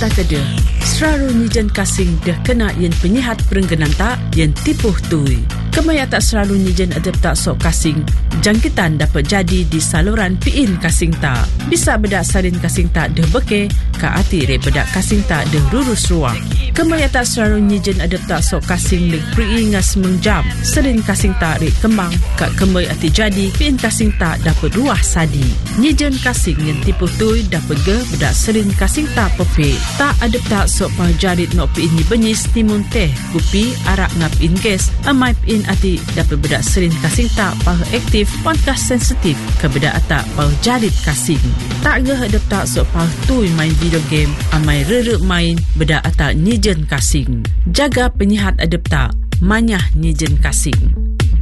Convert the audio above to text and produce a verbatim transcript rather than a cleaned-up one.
tak keda. Selalu nyijen kasing dah kena yang penyihat perenggenan tak yang tipuh tui. Kemaya tak selalu nyijen adep tak sok kasing. Jangkitan dapat jadi di saluran piin kasing tak. Bisa bedak salin kasing tak dah beke, ka ati re bedak kasing tak dah rurus ruang. Kemaya tak selalu nyijen adep tak sok kasing leg peringas mengjam. Salin kasing tak re kembang, ka kemay ati jadi piin kasing tak dapat ruah sadi. Nyijen kasing yang tipuh tui dapat ge bedak salin kasing tak pepe. Tak adep tak sok pajarit no piin ni benyis timun teh, kupi, arak ngap in gas, amai piin ati dapat bedak salin kasing tak pah aktif, pangkas sensitif ke bedak atak pah jarit kasing. Tak ge adep tak sok pah tui main video game, amai rere main bedak atak nyijen kasing. Jaga penyihat adep tak, manyah nyijen kasing.